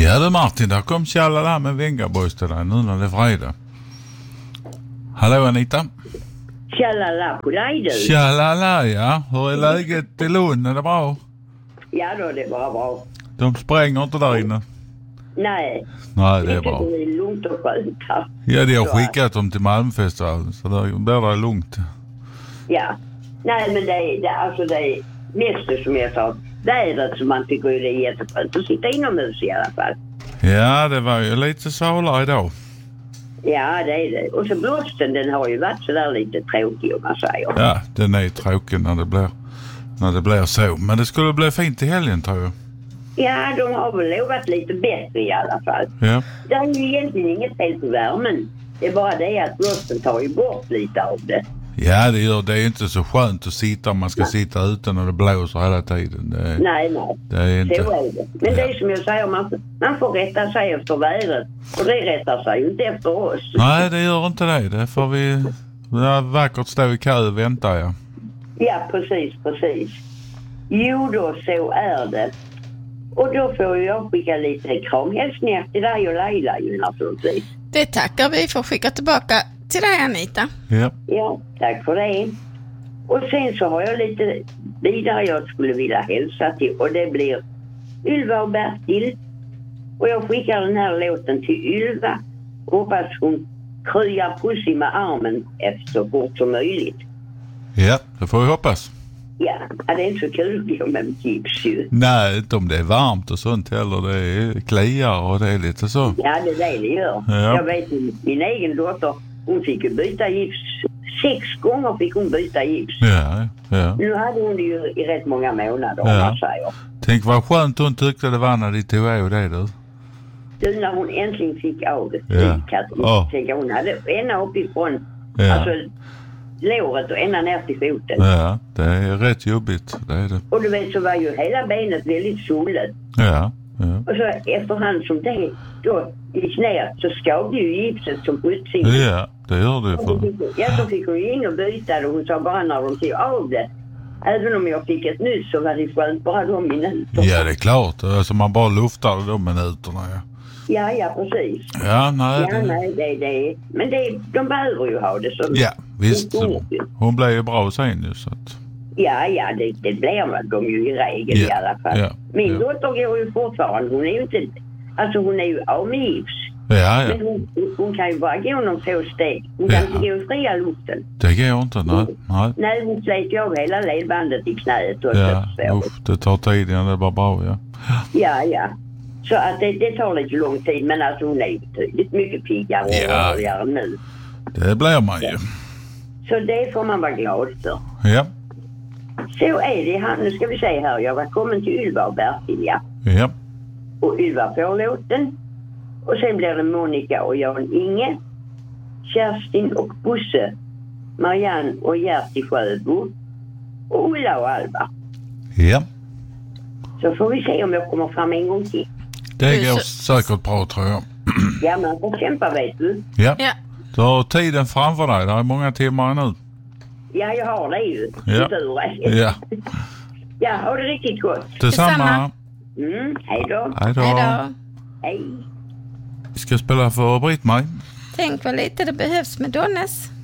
Ja du Martin, där kom Tjallala med Vengaboys till dig nu när det är fredag. Hallå Anita. Tjallala på dig du. Tjallala, ja. Hur är läget i Lund? Är det bra? Ja då, det var bra. De spränger inte där inne? Nej. Nej, det är bra. Det är lugnt och skönt här. Ja, de har skickat dem till Malmfestivalen så där blir det lugnt. Ja. Nej, men det är mest som jag sa. Vädret som man tycker det är jätteskönt att sitta inomhus i alla fall. Ja, det var ju lite svalare idag. Ja, det är det. Och så blåsten, den har ju varit så där lite tråkig om man säger. Ja, den är tråkig när det blir så. Men det skulle bli fint i helgen tror jag. Ja, de har väl lovat lite bättre i alla fall. Ja. Det är ju egentligen inget fel på värmen. Det är bara det att blåsten tar ju bort lite av det. Ja, det är inte så skönt att sitta om man ska sitta ute när det blåser hela tiden. Nej. Det är inte. Så är det. Men det är som jag säger, man får rätta sig efter vädret. Och det rättar sig ju inte efter oss. Nej, det gör inte det. Det får vi vackert stå i kö och vänta, ja. Ja, precis. Jo då, så är det. Och då får jag skicka lite kramhälsningar till dig och Leila ju naturligtvis. Det tackar vi för att skicka tillbaka till dig Anita. Ja, tack för det. Och sen så har jag lite vidare jag skulle vilja hälsa till. Och det blir Ylva och Bertil. Och jag skickar den här låten till Ylva. Hoppas hon kryar pussy med armen efter så fort som möjligt. Ja, det får vi hoppas. Ja, det är inte så kul att gå med gips ju. Nej, inte om det är varmt och sånt heller. Det är kliar och det är lite så. Ja, det är det gör. Ja. Jag vet min egen dotter, hon fick ju byta gips. 6 gånger fick hon byta gips. Ja. Nu hade hon det ju i rätt många månader, om man säger. Tänk vad skönt hon tyckte det var när de tog av det du. Du, när hon äntligen fick av det. Tänk hon hade ända uppifrån. Ja. Alltså låret och ända ner till foten. Ja, det är rätt jobbigt. Det är det. Och du vet så var ju hela benet väldigt svullet. Ja. Och så efterhand som det då gick ner så skavde ju gipset som putsing. Ja, det gör det för. Ja, så fick hon ju in och byta det och hon sa bara när de tog av det. Även om jag fick ett nytt så var det skönt bara de minuterna. Ja, det är klart. Alltså man bara luftar de minuterna, ja. Ja, precis. Ja, nej. Det. Men de behöver ju ha det som... Ja, visst. Hon blev ju bra sen ju så att... Ja, det blir de ju i regel i alla fall. Ja, Min dotter går ju fortfarande. Hon är ju inte... Alltså hon är ju av med gips. Ja. Men hon kan ju bara gå någon få steg. Hon kan inte gå i fria luften. Det går inte, nej. Nej, hon slet ju av hela ledbandet i knäet. Och det tar tid innan det var bra, ja. Ja. Så att det tar lite lång tid, men alltså hon är betydligt mycket piggare och rörligare nu. Det blir man ju. Så det får man vara glad för. Ja. Så är det här. Nu ska vi se här. Jag var kommen till Ylva och Bertil, ja. Och Ylva får låten. Och sen blir det Monica och Jan Inge, Kerstin och Bosse, Marianne och Gert i Sjöbo och Ulla och Alba. Ja. Så får vi se om jag kommer fram en gång till. Det går säkert bra tror jag. Ja, man får kämpa vet du. Ja. Du har tiden framför dig. Det är många timmar nu. Ja, jag har det ju. Ja. Ja, ha det riktigt gott. Detsamma. Hej då. Vi ska spela för Britt-Maj. Tänk vad lite det behövs med Donnes.